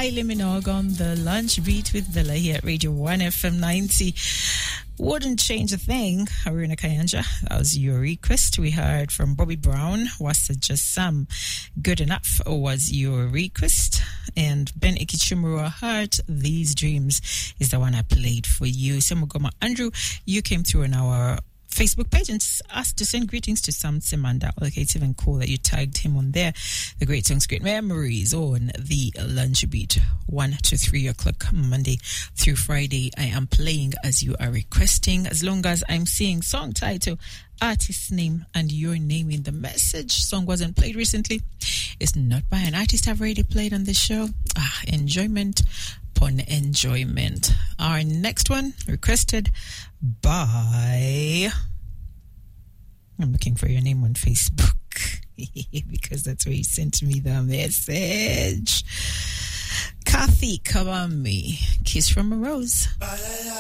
Kylie Minogue on the lunch beat with Villa here at Radio 1 FM 90. Wouldn't change a thing. Haruna Kayanja, that was your request. We heard from Bobby Brown. Was it just some good enough was your request? And Ben Ikichimura heard These Dreams is the one I played for you. Semugoma Andrew, you came through on our Facebook page and asked to send greetings to Sam Simanda. Okay, it's even cool that you tagged him on there. The Great Songs, Great Memories on the lunch beat, 1 to 3 o'clock Monday through Friday. I am playing as you are requesting, as long as I'm seeing song title, artist name, and your name in the message. Song wasn't played recently. It's not by an artist I've already played on this show. Enjoyment upon enjoyment. Our next one requested by, I'm looking for your name on Facebook because that's where you sent me the message. Kathy Kawami, Kiss from a Rose.